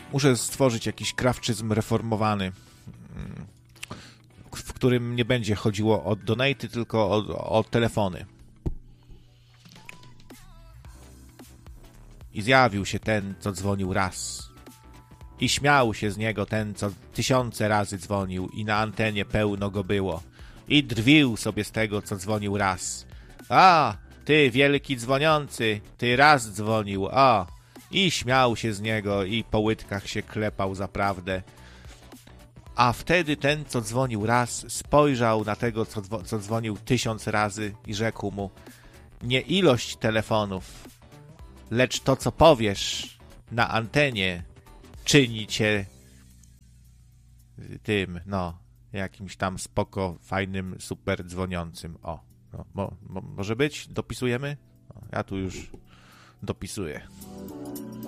Muszę stworzyć jakiś krawczyzm reformowany, w którym nie będzie chodziło o donaty, tylko o telefony. I zjawił się ten, co dzwonił raz. I śmiał się z niego ten, co 1000 razy dzwonił i na antenie pełno go było. I drwił sobie z tego, co dzwonił raz. A, ty wielki dzwoniący, ty raz dzwonił, a. I śmiał się z niego i po łydkach się klepał zaprawdę. A wtedy ten, co dzwonił raz, spojrzał na tego, co dzwonił 1000 razy i rzekł mu: nie ilość telefonów, lecz to, co powiesz na antenie, czyni cię tym, jakimś tam spoko, fajnym, super dzwoniącym. O, może być? Dopisujemy? Ja tu już dopisuję.